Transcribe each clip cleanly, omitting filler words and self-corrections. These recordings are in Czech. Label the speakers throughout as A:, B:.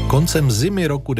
A: Koncem zimy roku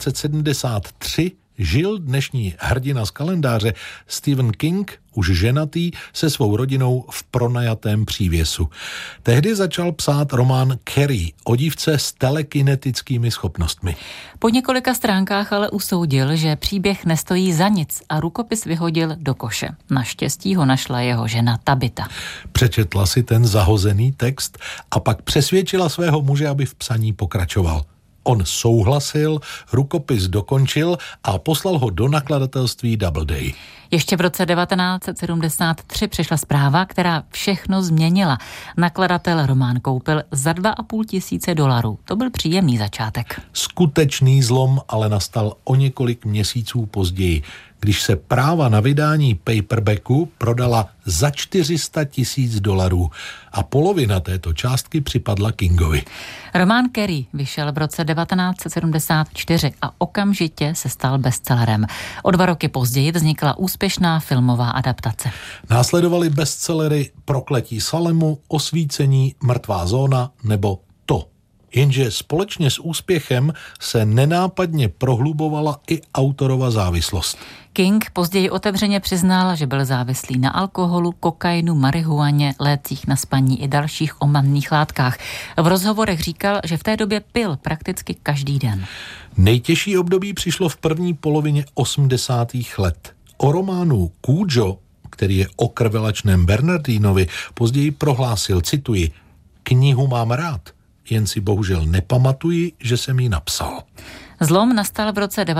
A: 1973 žil dnešní hrdina z kalendáře Stephen King, už ženatý, se svou rodinou v pronajatém přívěsu. Tehdy začal psát román Carrie o dívce s telekinetickými schopnostmi.
B: Po několika stránkách ale usoudil, že příběh nestojí za nic a rukopis vyhodil do koše. Naštěstí ho našla jeho žena Tabitha.
A: Přečetla si ten zahozený text a pak přesvědčila svého muže, aby v psaní pokračoval. On souhlasil, rukopis dokončil a poslal ho do nakladatelství Doubleday.
B: Ještě v roce 1973 přišla zpráva, která všechno změnila. Nakladatel román koupil za $2,500. To byl příjemný začátek.
A: Skutečný zlom ale nastal o několik měsíců později, když se práva na vydání paperbacku prodala za $400,000 a polovina této částky připadla Kingovi.
B: Román Carrie vyšel v roce 1974 a okamžitě se stal bestsellerem. O 2 roky později vznikla úspěšná filmová adaptace.
A: Následovaly bestsellery Prokletí Salemu, Osvícení, Mrtvá zóna nebo To. Jenže společně s úspěchem se nenápadně prohlubovala i autorova závislost.
B: King později otevřeně přiznal, že byl závislý na alkoholu, kokainu, marihuaně, lécích na spaní i dalších omamných látkách. V rozhovorech říkal, že v té době pil prakticky každý den.
A: Nejtěžší období přišlo v první polovině 80. let. O románu Cujo, který je o krvelačném Bernardinovi, později prohlásil, cituji, knihu mám rád, jen si bohužel nepamatuji, že jsem ji napsal.
B: Zlom nastal v roce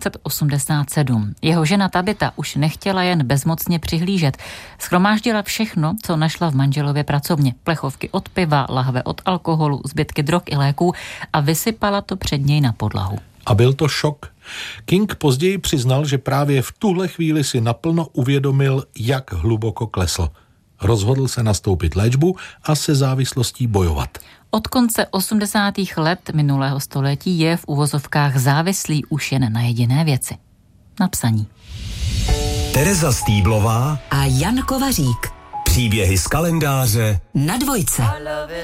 B: 1987. Jeho žena Tabitha už nechtěla jen bezmocně přihlížet. Shromáždila všechno, co našla v manželově pracovně. Plechovky od piva, lahve od alkoholu, zbytky drog i léků a vysypala to před něj na podlahu.
A: A byl to šok. King později přiznal, že právě v tuhle chvíli si naplno uvědomil, jak hluboko klesl. Rozhodl se nastoupit léčbu a se závislostí bojovat.
B: Od konce 80. let minulého století je v uvozovkách závislý už jen na jediné věci. Na psaní.
C: Tereza Stýblová
D: a Jan Kovařík.
C: Příběhy z kalendáře
D: na Dvojce.